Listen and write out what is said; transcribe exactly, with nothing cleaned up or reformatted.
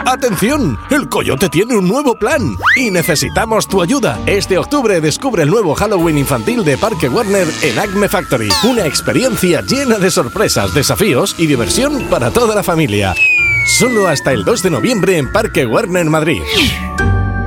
¡Atención! ¡El Coyote tiene un nuevo plan! ¡Y necesitamos tu ayuda! Este octubre descubre el nuevo Halloween infantil de Parque Warner en Acme Factory. Una experiencia llena de sorpresas, desafíos y diversión para toda la familia. Solo hasta el dos de noviembre en Parque Warner Madrid.